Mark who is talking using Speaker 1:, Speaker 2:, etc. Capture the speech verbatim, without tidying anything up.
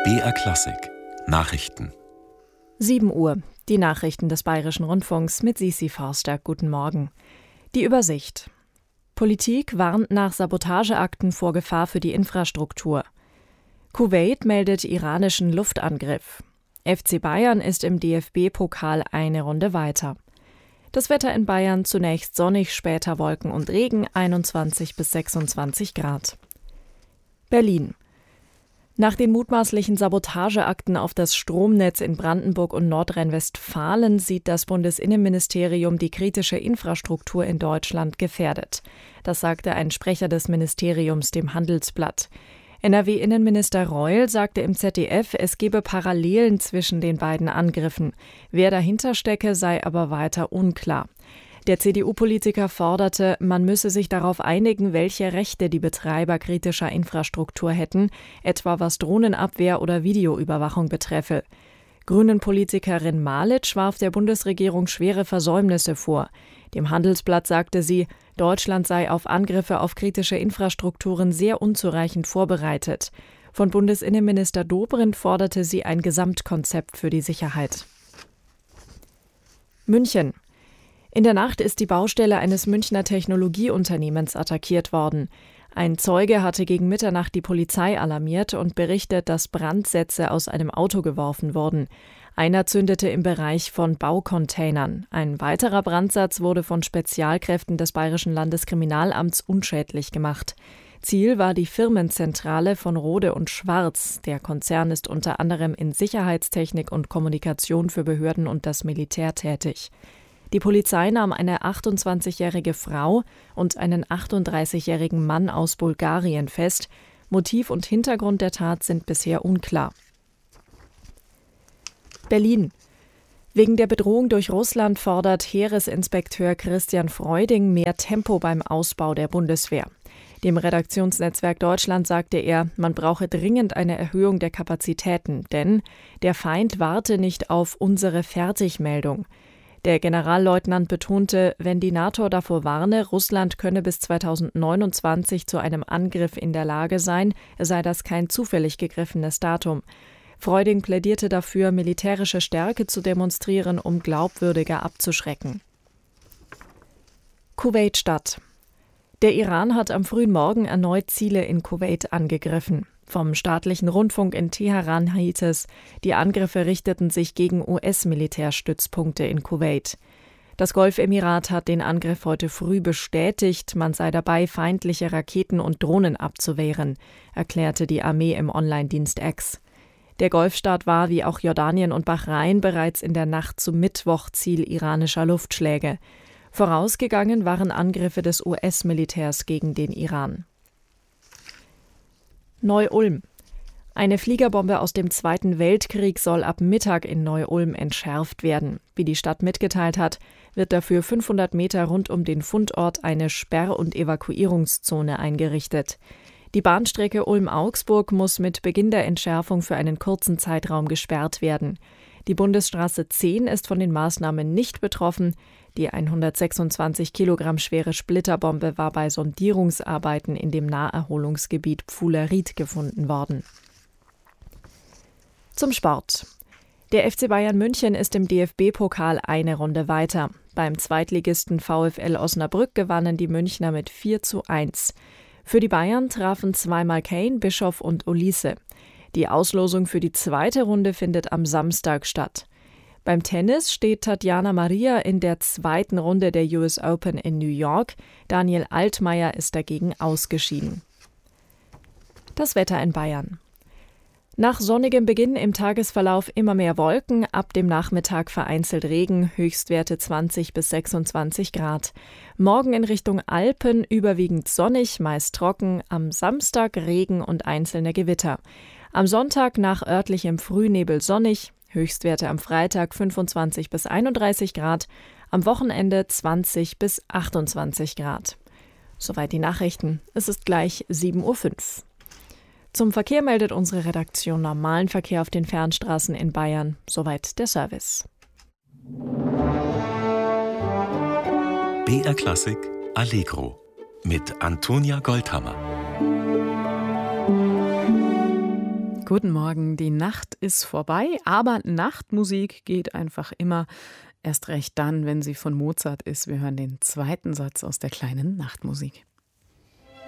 Speaker 1: B R Klassik Nachrichten.
Speaker 2: sieben Uhr. Die Nachrichten des Bayerischen Rundfunks mit Sisi Forster. Guten Morgen. Die Übersicht. Politik warnt nach Sabotageakten vor Gefahr für die Infrastruktur. Kuwait meldet iranischen Luftangriff. F C Bayern ist im D F B-Pokal eine Runde weiter. Das Wetter in Bayern zunächst sonnig, später Wolken und Regen, einundzwanzig bis sechsundzwanzig Grad. Berlin. Nach den mutmaßlichen Sabotageakten auf das Stromnetz in Brandenburg und Nordrhein-Westfalen sieht das Bundesinnenministerium die kritische Infrastruktur in Deutschland gefährdet. Das sagte ein Sprecher des Ministeriums dem Handelsblatt. N R W-Innenminister Reul sagte im Z D F, es gebe Parallelen zwischen den beiden Angriffen. Wer dahinter stecke, sei aber weiter unklar. Der C D U-Politiker forderte, man müsse sich darauf einigen, welche Rechte die Betreiber kritischer Infrastruktur hätten, etwa was Drohnenabwehr oder Videoüberwachung betreffe. Grünen-Politikerin Malic warf der Bundesregierung schwere Versäumnisse vor. Dem Handelsblatt sagte sie, Deutschland sei auf Angriffe auf kritische Infrastrukturen sehr unzureichend vorbereitet. Von Bundesinnenminister Dobrindt forderte sie ein Gesamtkonzept für die Sicherheit. München. In der Nacht ist die Baustelle eines Münchner Technologieunternehmens attackiert worden. Ein Zeuge hatte gegen Mitternacht die Polizei alarmiert und berichtet, dass Brandsätze aus einem Auto geworfen wurden. Einer zündete im Bereich von Baucontainern. Ein weiterer Brandsatz wurde von Spezialkräften des Bayerischen Landeskriminalamts unschädlich gemacht. Ziel war die Firmenzentrale von Rohde und Schwarz. Der Konzern ist unter anderem in Sicherheitstechnik und Kommunikation für Behörden und das Militär tätig. Die Polizei nahm eine achtundzwanzigjährige Frau und einen achtunddreißigjährigen Mann aus Bulgarien fest. Motiv und Hintergrund der Tat sind bisher unklar. Berlin. Wegen der Bedrohung durch Russland fordert Heeresinspekteur Christian Freuding mehr Tempo beim Ausbau der Bundeswehr. Dem Redaktionsnetzwerk Deutschland sagte er, man brauche dringend eine Erhöhung der Kapazitäten, denn der Feind warte nicht auf unsere Fertigmeldung. Der Generalleutnant betonte, wenn die NATO davor warne, Russland könne bis zweitausendneunundzwanzig zu einem Angriff in der Lage sein, sei das kein zufällig gegriffenes Datum. Freuding plädierte dafür, militärische Stärke zu demonstrieren, um glaubwürdiger abzuschrecken. Kuwait-Stadt. Der Iran hat am frühen Morgen erneut Ziele in Kuwait angegriffen. Vom staatlichen Rundfunk in Teheran hieß es, die Angriffe richteten sich gegen U S-Militärstützpunkte in Kuwait. Das Golfemirat hat den Angriff heute früh bestätigt, man sei dabei, feindliche Raketen und Drohnen abzuwehren, erklärte die Armee im Online-Dienst X. Der Golfstaat war, wie auch Jordanien und Bahrain, bereits in der Nacht zum Mittwoch Ziel iranischer Luftschläge. Vorausgegangen waren Angriffe des U S-Militärs gegen den Iran. Neu-Ulm. Eine Fliegerbombe aus dem Zweiten Weltkrieg soll ab Mittag in Neu-Ulm entschärft werden. Wie die Stadt mitgeteilt hat, wird dafür fünfhundert Meter rund um den Fundort eine Sperr- und Evakuierungszone eingerichtet. Die Bahnstrecke Ulm-Augsburg muss mit Beginn der Entschärfung für einen kurzen Zeitraum gesperrt werden. Die Bundesstraße zehn ist von den Maßnahmen nicht betroffen. Die hundertsechsundzwanzig Kilogramm schwere Splitterbombe war bei Sondierungsarbeiten in dem Naherholungsgebiet Pfuhleried gefunden worden. Zum Sport. Der F C Bayern München ist im D F B-Pokal eine Runde weiter. Beim Zweitligisten VfL Osnabrück gewannen die Münchner mit vier zu eins. Für die Bayern trafen zweimal Kane, Bischof und Olise. Die Auslosung für die zweite Runde findet am Samstag statt. Beim Tennis steht Tatjana Maria in der zweiten Runde der U S Open in New York. Daniel Altmaier ist dagegen ausgeschieden. Das Wetter in Bayern. Nach sonnigem Beginn im Tagesverlauf immer mehr Wolken, ab dem Nachmittag vereinzelt Regen, Höchstwerte zwanzig bis sechsundzwanzig Grad. Morgen in Richtung Alpen überwiegend sonnig, meist trocken, am Samstag Regen und einzelne Gewitter. Am Sonntag nach örtlichem Frühnebel sonnig, Höchstwerte am Freitag fünfundzwanzig bis einunddreißig Grad, am Wochenende zwanzig bis achtundzwanzig Grad. Soweit die Nachrichten. Es ist gleich sieben Uhr fünf. Zum Verkehr meldet unsere Redaktion normalen Verkehr auf den Fernstraßen in Bayern. Soweit der Service.
Speaker 1: B R Klassik Allegro mit Antonia Goldhammer.
Speaker 3: Guten Morgen, die Nacht ist vorbei, aber Nachtmusik geht einfach immer, erst recht dann, wenn sie von Mozart ist. Wir hören den zweiten Satz aus der kleinen Nachtmusik.